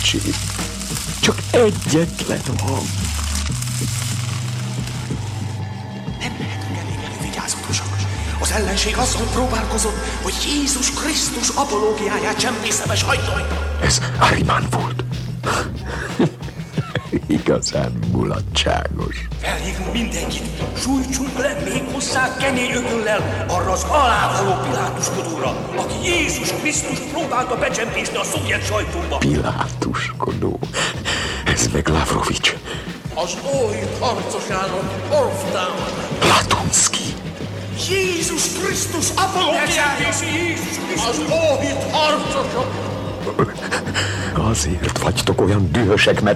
szerencsét. Csak egyetlen hang. Nem lehetünk elég vigyázatosak. Az ellenség azzal próbálkozott, hogy Jézus Krisztus apológiáját csempészeme sajtója. Ez Ahriman volt. Igazán mulatságos. Felhívunk mindenkit, sújtsunk le még hozzá kemény ököllel arra az alávaló Pilátuskodóra, aki Jézus Krisztus próbálta becsempészni a szovjet sajtóba. Pilátuskodó? Ez meg Lavrovics. Az óhíd harcosának Orftámat. Platonszky. Jézus Krisztus apológiája! Az óhíd harcosok! Azért vagytok olyan dühösek, mert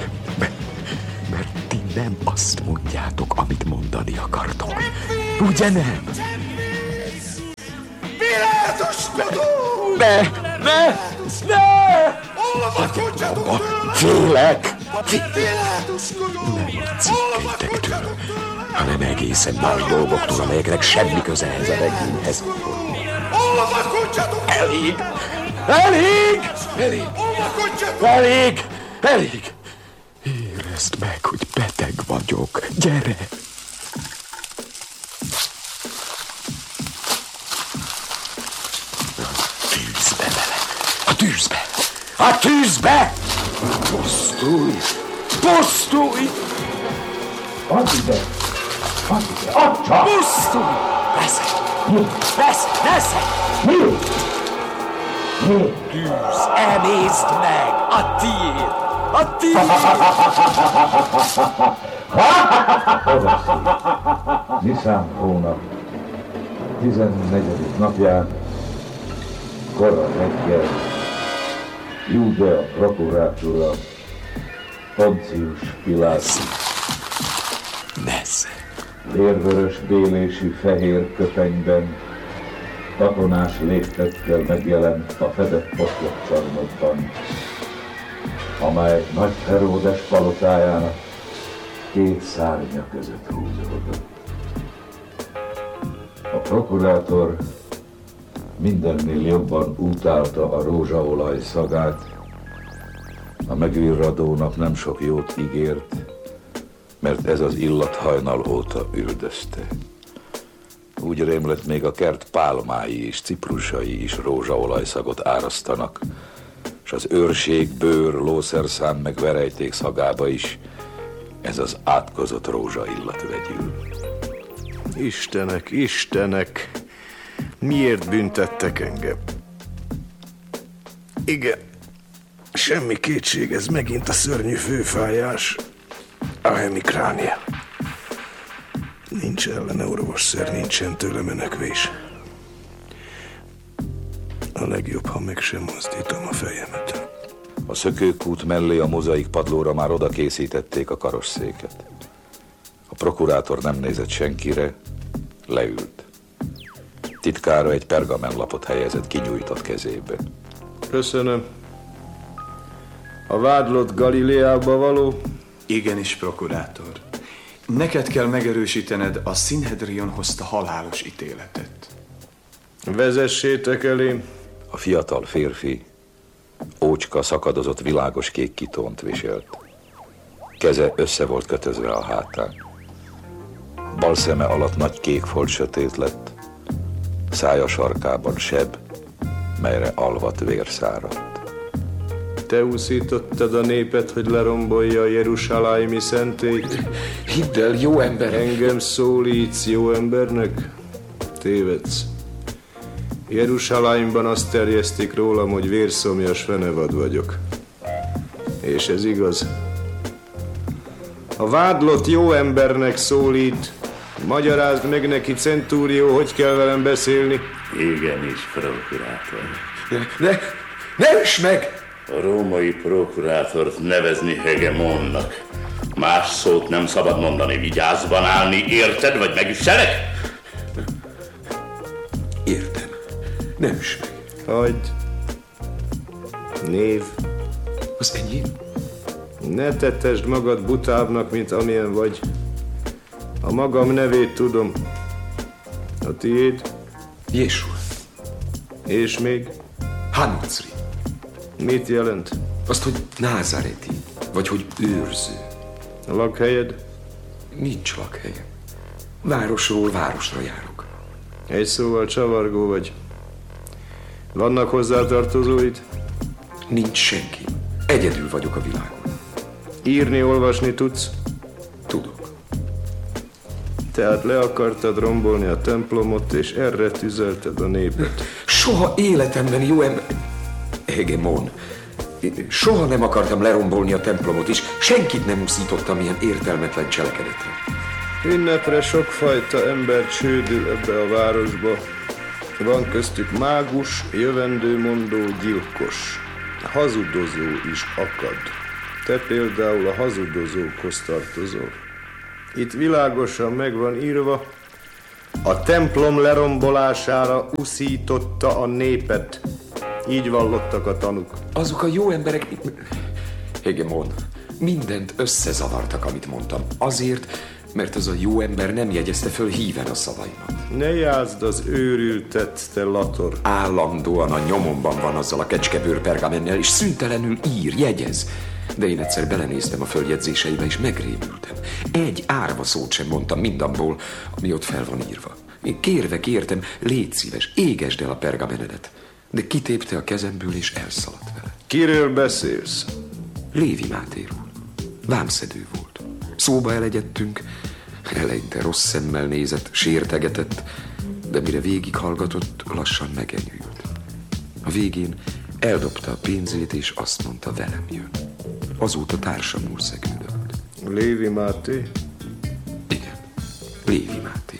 ti nem azt mondjátok, amit mondani akartok. Ugye nem? Pilátuskodó! Ne! Olvakodjatok! Félek! Pilátuskodó! Nem a cikkeitektől, hanem egészen más dolgoktól, amelyeknek semmi köze ehhez a regényhez. Olvakodjatok! Elég! Érezd meg, hogy beteg vagyok. Gyere! Tűzbe vele! A tűzbe! Pusztulj! Add ide! Add csak! Pusztulj! Veszed! Mi? Tűz, emészd meg! A tiéd! Niszán hónap 14. napján, kora reggel, Júdea prokurátora, Poncius Pilátus vérvörös bélésű fehér köpenyben, katonás léptekkel megjelent a fedett poszlopcsarnokban, amely Nagy Heródes palotájának két szárnya között húzódott. A prokurátor mindennél jobban utálta a rózsaolaj szagát. A megvirradó nap nem sok jót ígért, mert ez az illat hajnal óta üldözte. Úgy rémlett, még a kert pálmái és ciprusai is rózsaolajszagot árasztanak, és az őrség, bőr, lószerszám meg verejték szagába is ez az átkozott rózsaillat vegyül. Istenek, miért büntettek engem? Igen, semmi kétség, ez megint a szörnyű főfájás, a hemikránia. Nincs ellene orvosszer, nincsen tőle menekvés. A legjobb, ha meg sem mozdítom a fejemet. A szökőkút mellé a mozaik padlóra már oda készítették a karosszéket. A prokurátor nem nézett senkire, leült. Titkára egy pergamenlapot helyezett kinyújtott kezébe. Köszönöm. A vádlott Galileába való? Igenis, prokurátor. Neked kell megerősítened a Sanhedrin hozta halálos ítéletet. Vezessétek elém. A fiatal férfi ócska, szakadozott, világos kék kitont viselt. Keze össze volt kötözve a hátán. Bal szeme alatt nagy kék folt sötét lett, szája sarkában seb, melyre alvat vér száradt. Te úszítottad a népet, hogy lerombolja a jeruzsálemi szentélyt? Hidd el, jó ember! Engem szólítsz jó embernek? Tévedsz. Jeruzsálemben azt terjesztik rólam, hogy vérszomjas fenevad vagyok. És ez igaz. A vádlott jó embernek szólít. Magyarázd meg neki, centúrió, hogy kell velem beszélni. Igenis, prokurátor. Ne üss meg! A római prokurátort nevezni hegemonnak. Más szót nem szabad mondani, vigyázban állni, érted, vagy megüsselek? Értem. Nem üss meg. Hagyd. Név. Az enyém? Ne tettesd magad butábbnak, mint amilyen vagy. A magam nevét tudom. A tiéd? Jésua. És még? Hanucri. Mit jelent? Azt, hogy názáreti, vagy hogy őrző. A lakhelyed? Nincs lakhelyem. Városról városra járok. Egy szóval csavargó vagy. Vannak hozzátartozóid? Nincs senki. Egyedül vagyok a világon. Írni, olvasni tudsz? Tudok. Tehát le akartad rombolni a templomot, és erre tüzelted a népet. Soha életemben, jó ember... Hegemon. Soha nem akartam lerombolni a templomot, és senkit nem uszítottam ilyen értelmetlen cselekedetre. Ünnepre sokfajta ember csődül ebbe a városba. Van köztük mágus, jövendőmondó, gyilkos. Hazudozó is akad. Te például a hazudozókhoz tartozol. Itt világosan meg van írva, a templom lerombolására uszította a népet. Így vallottak a tanúk. Azok a jó emberek... Hegemon, mindent összezavartak, amit mondtam. Azért, mert az a jó ember nem jegyezte föl híven a szavaimat. Ne játszd az őrültet, te Lator. Állandóan a nyomomban van azzal a kecskebőr pergamennel, és szüntelenül ír, jegyez. De én egyszer belenéztem a följegyzéseibe, és megrémültem. Egy árva szót sem mondtam mindabból, ami ott fel van írva. Én kérve kértem, légy szíves, égesd el a pergamenedet. De kitépte a kezemből, és elszaladt vele. Kiről beszélsz? Lévi Mátéról. Vámszedő volt. Szóba elegyedtünk, eleinte rossz szemmel nézett, sértegetett, de mire végighallgatott, lassan megenyhült. A végén eldobta a pénzét, és azt mondta, velem jön. Azóta társamul szegődött. Lévi Máté? Igen, Lévi Máté.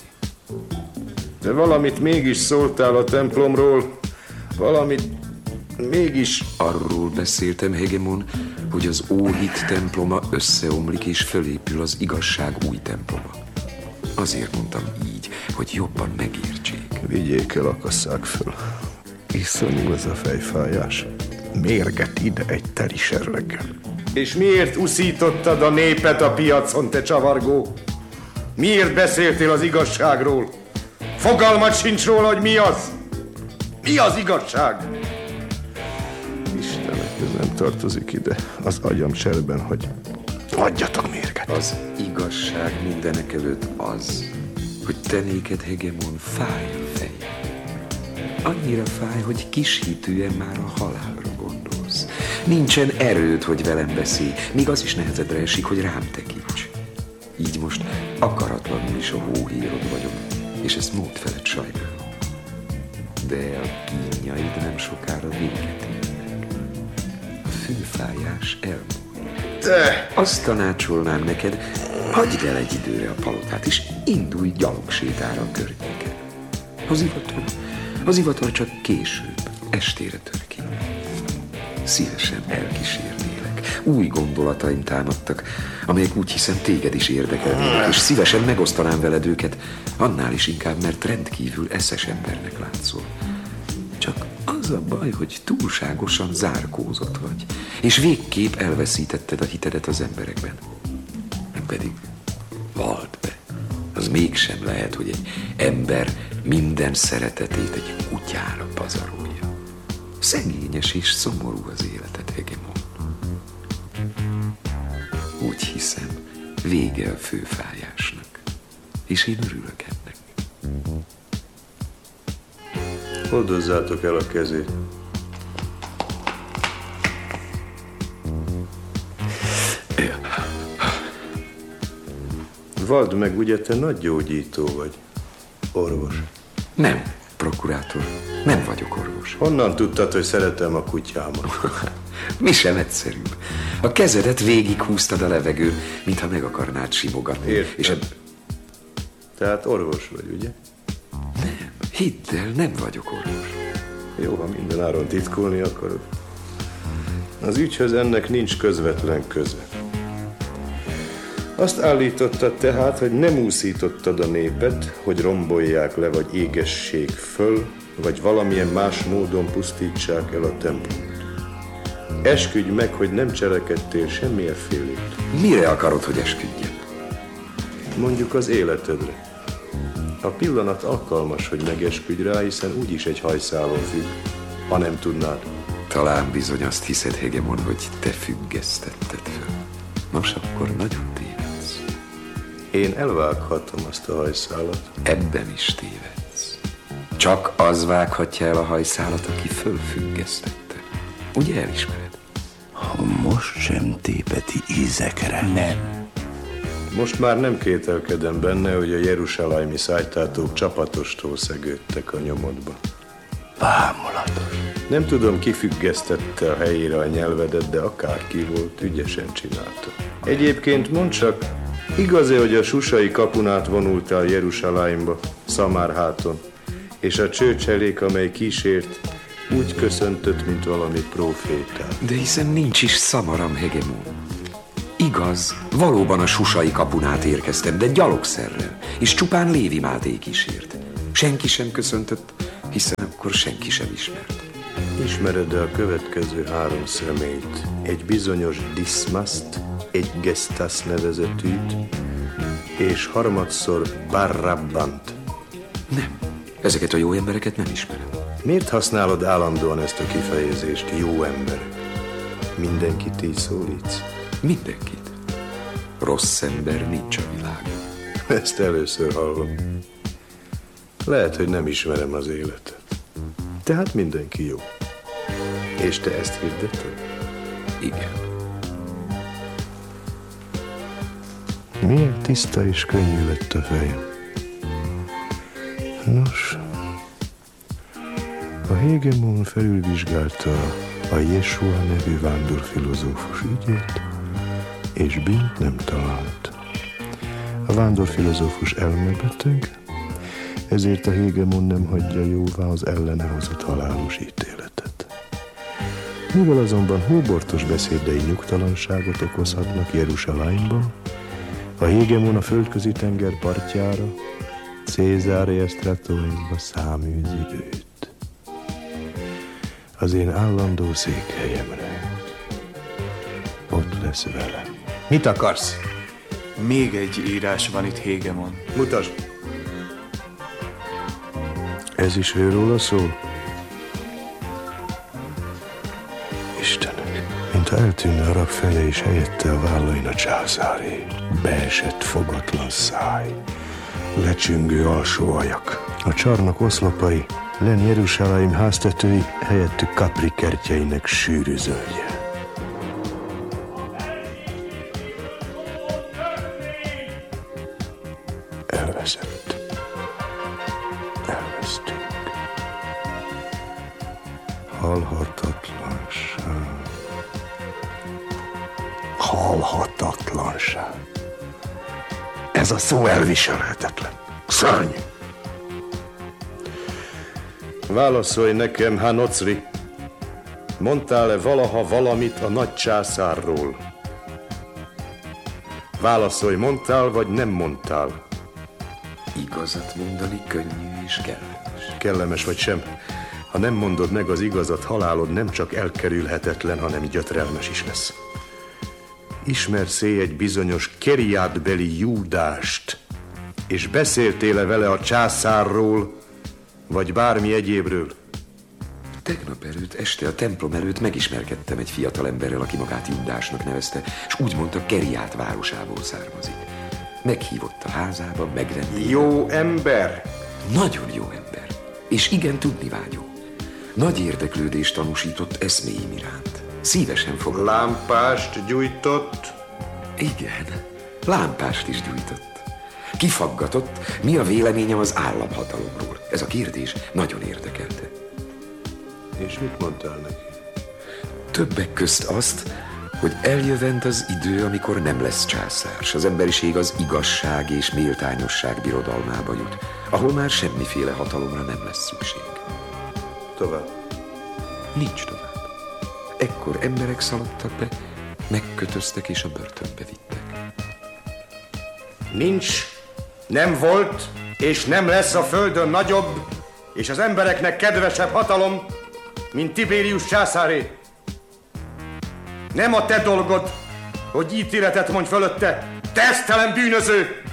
De valamit mégis szóltál a templomról, valamit mégis... Arról beszéltem, Hegemon, hogy az óhit temploma összeomlik, és fölépül az igazság új temploma. Azért mondtam így, hogy jobban megértsék. Vigyék el, akasszák föl. Iszonyú ez a fejfájás. Mérget ide egy teli serleggel. És miért uszítottad a népet a piacon, te csavargó? Miért beszéltél az igazságról? Fogalmat sincs róla, hogy mi az? Mi az igazság? Istenek, ez nem tartozik ide. Az agyam cserben, hogy adjatok mérget. Az igazság mindenek előtt az, hogy te néked, Hegemon, fáj a fejed. Annyira fáj, hogy kishitűen már a halálra gondolsz. Nincsen erőd, hogy velem beszélj, míg az is nehezedre esik, hogy rám tekints. Így most akaratlanul is a hóhírod vagyok, és ezt mód felett sajnálom. De a kínjaid nem sokára véget érnek. A főfájás elmúlik. Te! Azt tanácsolnám neked, hagyd el egy időre a palotát, és indulj gyalogsétára a környéken. Az ivatar csak később, estére tör ki. Szívesen elkísérnélek. Új gondolataim támadtak, amelyek úgy hiszem téged is érdekelnének, és szívesen megosztanám veled őket, annál is inkább, mert rendkívül eszes embernek látszol. Csak az a baj, hogy túlságosan zárkózott vagy, és végképp elveszítetted a hitedet az emberekben. Pedig vald be, az mégsem lehet, hogy egy ember minden szeretetét egy kutyára pazarolja. Szegényes és szomorú az életed, Hegemon. Úgy hiszem, vége a főfájásnak, és én örülök ennek. Oldozzátok el a kezét. Vald meg, ugye te nagy gyógyító vagy, orvos. Nem, prokurátor, nem vagyok orvos. Honnan tudtad, hogy szeretem a kutyámat? Mi sem egyszerűbb. A kezedet végighúztad a levegőn, mintha meg akarnád simogatni. Értem. És Tehát orvos vagy, ugye? nem, hidd el, nem vagyok orvos. Jó, ha mindenáron titkolni akarod. Az ügyhöz ennek nincs közvetlen köze. Azt állítottad tehát, hogy nem úszítottad a népet, hogy rombolják le, vagy égessék föl, vagy valamilyen más módon pusztítsák el a templomot. Esküdj meg, hogy nem cselekedtél semmilyen félét. Mire akarod, hogy esküdjem? Mondjuk az életedre. A pillanat alkalmas, hogy megesküdj rá, hiszen úgyis egy hajszálon függ, ha nem tudnád. Talán bizony azt hiszed, Hegemon, hogy te függesztetted föl. Nos, akkor nagyon tévedsz. Én elvághatom azt a hajszálat. Ebben is tévedsz. Csak az vághatja el a hajszálat, aki fölfüggesztette. Ugye elismered? Ha most sem tépeti ízekre. Nem. Most már nem kételkedem benne, hogy a jeruzsálemi szájtátók csapatostól szegődtek a nyomodba. Bámulatos. Nem tudom, ki függesztette a helyére a nyelvedet, de akárki volt, ügyesen csinálta. Egyébként mondd csak, igaz-e, hogy a susai kapun át vonultál Jeruzsálemba, Szamárháton, és a csőcselék, amely kísért, úgy köszöntött, mint valami prófétát? De hiszen nincs is szamaram, Hegemon. Igaz, valóban a susai kapun át érkeztem, de gyalogszerrel, és csupán Lévi Máté kísért. Senki sem köszöntött, hiszen akkor senki sem ismert. Ismered-e a következő 3 személyt? Egy bizonyos Diszmaszt, egy Gestas nevezetűt, és harmadszor Barrabbant. Nem, ezeket a jó embereket nem ismerem. Miért használod állandóan ezt a kifejezést, jó ember? Mindenkit így szólítsz? Mindenkit. Rossz ember nincs a világon. Ezt először hallom. Lehet, hogy nem ismerem az életet. Tehát mindenki jó. És te ezt hirdeted? Igen. Milyen tiszta és könnyű lett a fejem. Nos, a Hegemon felülvizsgálta a Jesua nevű vándorfilozófus ügyét, és bűnt nem talált. A vándorfilozófus elmebeteg, ezért a Hegemon nem hagyja jóvá az ellene hozott halálos ítéletet. Mivel azonban hóbortos beszédei nyugtalanságot okozhatnak Jeruzsálemban, a Hegemon a földközi tenger partjára, Cézária Stratoinba száműzi őt. Az én állandó székhelyemre. Ott lesz velem. Mit akarsz? Még egy írás van itt, Hegemon. Mutasd! Ez is őróla szól? Istenek, mintha eltűnne a rak feje, és helyette a vállain a császáré. Beesett fogatlan száj, lecsüngő alsó ajak. A csarnok oszlopai, len Jeruzsálem háztetői, helyettük Capri kertjeinek sűrű zöldje. Elveszett. Elvesztünk. Halhatatlanság. Halhatatlanság. Ez a szó elviselhetetlen. Szörnyű. Válaszolj nekem, Hanocri. Mondtál-e valaha valamit a nagy császárról? Válaszolj, mondtál vagy nem mondtál? Igazat mondani könnyű és kellemes. Kellemes vagy sem. Ha nem mondod meg az igazat, halálod nem csak elkerülhetetlen, hanem gyötrelmes is lesz. Ismersz-e egy bizonyos Keriátbeli Júdást, és beszéltél-e vele a császárról, vagy bármi egyébről? Tegnap előtt este a templom előtt megismerkedtem egy fiatal emberrel, aki magát Júdásnak nevezte, és úgy mondta, Keriát városából származik. Meghívott a házába, megrendelt. Jó ember! Nagyon jó ember, és igen tudnivágyó. Nagy érdeklődést tanúsított eszméim iránt. Szívesen fogadott. Lámpást gyújtott? Igen, lámpást is gyújtott. Kifaggatott, mi a véleményem az államhatalomról. Ez a kérdés nagyon érdekelte. És mit mondtál neki? Többek közt azt, hogy eljövend az idő, amikor nem lesz császár, s az emberiség az igazság és méltányosság birodalmába jut, ahol már semmiféle hatalomra nem lesz szükség. Tovább. Nincs tovább. Ekkor emberek szaladtak be, megkötöztek és a börtönbe vittek. Nincs, nem volt, és nem lesz a földön nagyobb, és az embereknek kedvesebb hatalom, mint Tiberius császáré. Nem a te dolgod, hogy ítéletet mondj fölötte, tesztelen bűnöző!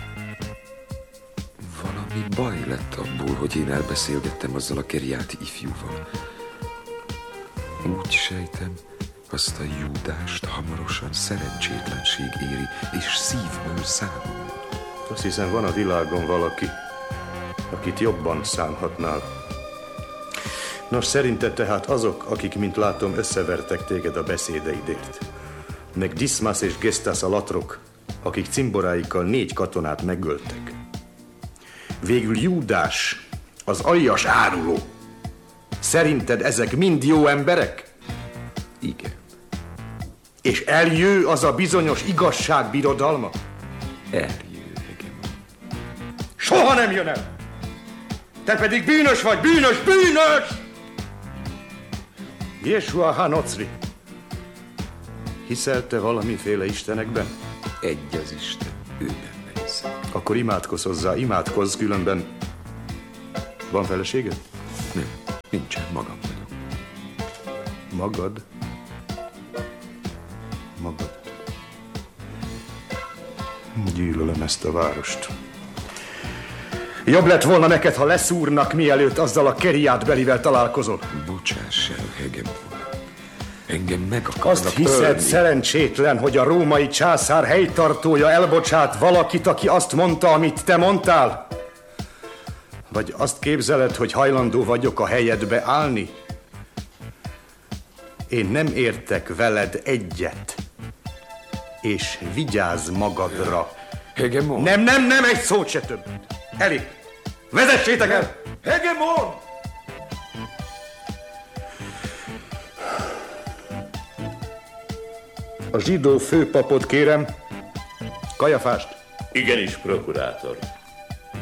Valami baj lett abból, hogy én elbeszélgettem azzal a keriáti ifjúval. Úgy sejtem, azt a Júdást hamarosan szerencsétlenség éri, és szívből számol. Azt hiszem, van a világon valaki, akit jobban szánhatnál. Nos, szerinted tehát azok, akik, mint látom, összevertek téged a beszédeidért, meg Diszmász és Gesztász a latrok, akik cimboráikkal 4 katonát megöltek. Végül Júdás, az aljas áruló. Szerinted ezek mind jó emberek? Igen. És eljő az a bizonyos igazság birodalma? Eljő, Hegemon. Soha nem jön el! Te pedig bűnös vagy, bűnös, bűnös! Jésua Hanocri, hiszel te valamiféle istenekben? Egy az Isten, ő benne hiszek. Akkor imádkozz hozzá, imádkozz, különben... Van feleséged? Nem, nincsen, magam vagyok. Magad? Magad? Gyűlölöm ezt a várost. Jobb lett volna neked, ha leszúrnak, mielőtt azzal a keriátbelivel találkozol. Bocsáss el, Hegemon. Engem meg akarnak Azt hiszed, ölni. szerencsétlen, hogy a római császár helytartója elbocsát valakit, aki azt mondta, amit te mondtál? Vagy azt képzeled, hogy hajlandó vagyok a helyedbe állni? Én nem értek veled egyet. És vigyázz magadra. Hegemon. Nem, egy szót se több. Elég. Vezessétek el! Hegemon! A zsidó főpapot kérem, Kajafást. Igenis, prokurátor.